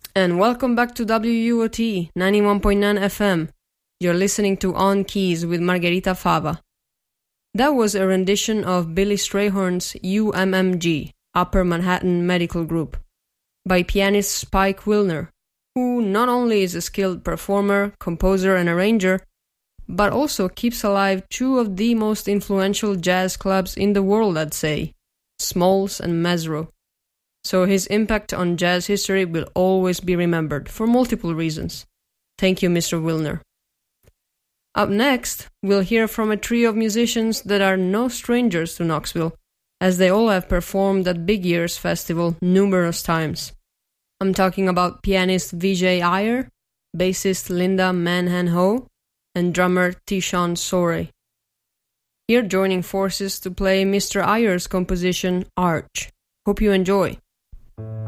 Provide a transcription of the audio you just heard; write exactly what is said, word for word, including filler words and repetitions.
And welcome back to W U O T ninety-one point nine F M. You're listening to On Keys with Margherita Fava. That was a rendition of Billy Strayhorn's U M M G, Upper Manhattan Medical Group, by pianist Spike Wilner, who not only is a skilled performer, composer, and arranger, but also keeps alive two of the most influential jazz clubs in the world, I'd say, Smalls and Mezzrow. So his impact on jazz history will always be remembered for multiple reasons. Thank you, Mister Wilner. Up next, we'll hear from a trio of musicians that are no strangers to Knoxville, as they all have performed at Big Ears Festival numerous times. I'm talking about pianist Vijay Iyer, bassist Linda Manhan Ho, and drummer Tishon Sore. Here joining forces to play Mister Iyer's composition Arch. Hope you enjoy.